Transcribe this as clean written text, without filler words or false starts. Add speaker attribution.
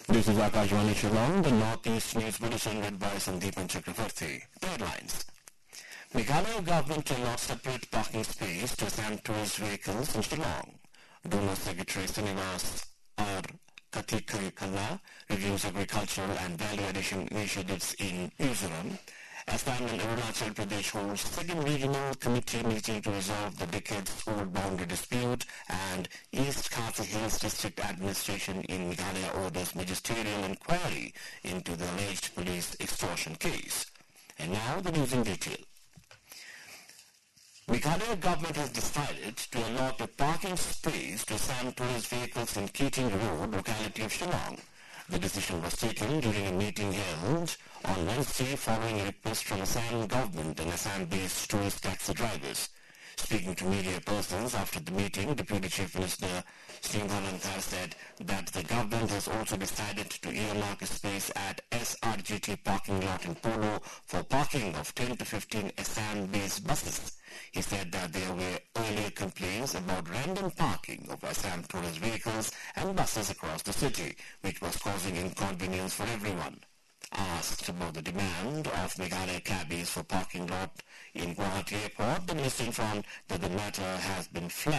Speaker 1: This is Akashvani Shillong, the Northeast News Bulletin read by Sandeepan Chakravarti. Headlines. Meghalaya government will allot separate parking space to Assam tourist vehicles in Shillong. Donor Secretary Srinivas R. Kathikalla reviews agricultural and value addition initiatives in Mizoram. Assam and Arunachal Pradesh holds second regional committee meeting to resolve the decades-old boundary dispute, and East Khasi Hills District Administration in Meghalaya orders magisterial inquiry into the alleged police extortion case. And now the news in detail. Meghalaya government has decided to allot a parking space to Assam tourist vehicles in Keating Road, locality of Shillong. The decision was taken during a meeting held on Wednesday following a request from Assam government and Assam-based tourist taxi drivers. Speaking to media persons after the meeting, Deputy Chief Minister Srinivas said that the government has also decided to earmark a space at SRGT parking lot in Polo for parking of 10 to 15 Assam-based buses. He said that there were earlier complaints about random parking of Assam tourist vehicles and buses across the city, which was causing inconvenience for everyone. Asked about the demand of Meghalaya cabbies for parking lot in Guwahati Airport, the minister informed that the matter has been flagged